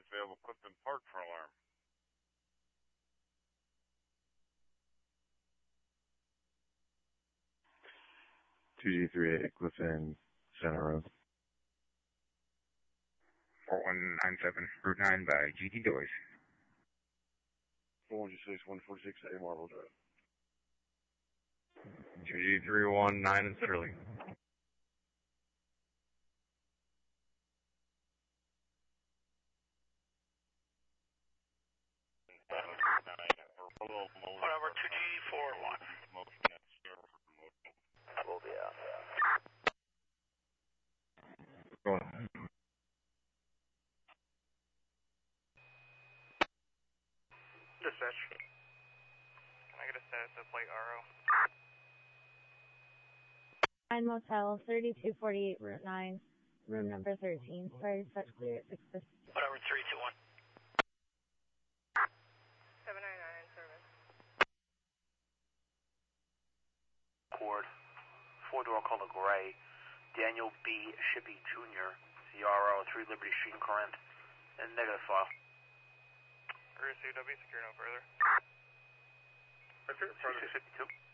available Clifton Park for alarm. 2G38 Clifton Center Road. 4197 Route 9 by GT Doors. 416 146 A Marble Drive. 2G319 in Sterling. Whatever, 2G41. We'll be out. Go on. Dispatch. Can I get a status of plate RO? 9 Motel, 3248 Route 9, room number 13. Sorry, dispatch clear at 650. Whatever, 321. 799 in service. Cord, 4-door color gray, Daniel B. Shippey Jr., CRO, 3 Liberty Street in Corinth, and negative file. CW, secure no further. 652.